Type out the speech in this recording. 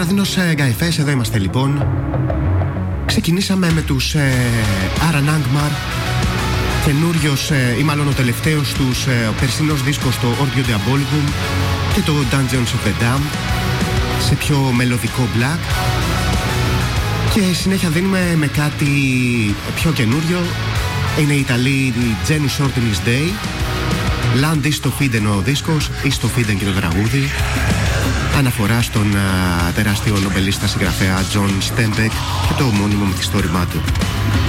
Ρόδινος Γκαϊφές, εδώ είμαστε λοιπόν. Ξεκινήσαμε με τους Aran Angmar, καινούριος ή μάλλον ο τελευταίος τους περσινός δίσκος, το Ordio Diabolicum και το Dungeons of the Damned, σε πιο μελωδικό black. Και συνέχεια δίνουμε με κάτι πιο καινούριο. Είναι οι Ιταλοί Genus Ordinis Day. Land is το Fiden ο δίσκος, ή στο Fiden και το τραγούδι. Αναφορά στον τεράστιο νομπελίστα συγγραφέα John Steinbeck και το ομώνυμο μυθιστόρημά του.